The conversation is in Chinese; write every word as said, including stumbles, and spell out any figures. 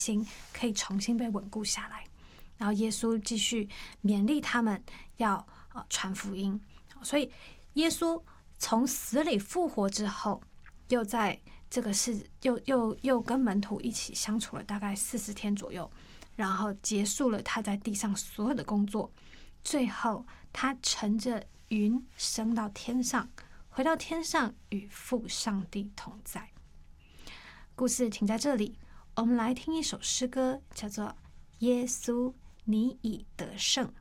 心可以重新被稳固下来。然后耶稣继续勉励他们要呃传福音。所以耶稣从死里复活之后，又在这个是又又又跟门徒一起相处了大概四十天左右，然后结束了他在地上所有的工作。最后他乘着云升到天上，回到天上与父上帝同在。故事停在这里，我们来听一首诗歌，叫做《耶稣，你已得胜》。